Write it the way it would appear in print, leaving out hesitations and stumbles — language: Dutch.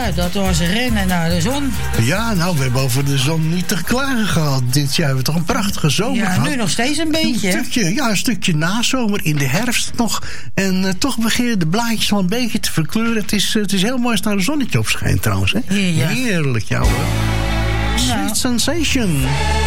Ja, dat was rennen naar de zon. Ja, nou, we hebben over de zon niet te klagen gehad. Dit jaar hebben we toch een prachtige zomer gehad. Ja, nu nog steeds een beetje. Een stukje nazomer, in de herfst nog. En toch beginnen de blaadjes al een beetje te verkleuren. Het is heel mooi als daar een zonnetje op schijnt trouwens. Hè? Ja. Heerlijk, ja hoor. Sweet Sensation.